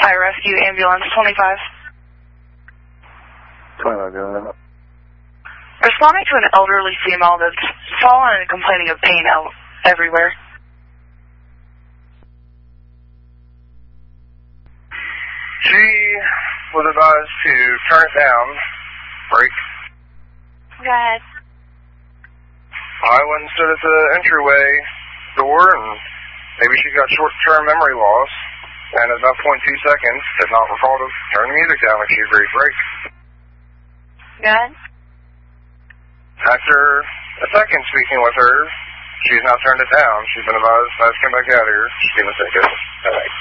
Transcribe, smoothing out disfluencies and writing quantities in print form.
Fire Rescue Ambulance 25. 25, go ahead. Responding to an elderly female that's fallen and complaining of pain everywhere. She was advised to turn it down, brake. Go ahead. I went and stood at the entryway door, and maybe she got short-term memory loss, and at about 0.2 seconds did not recall to turn the music down like she agreed to brake. Go ahead. After a second speaking with her, she's now turned it down. She's been advised to come back out here. She's going to take it. All right.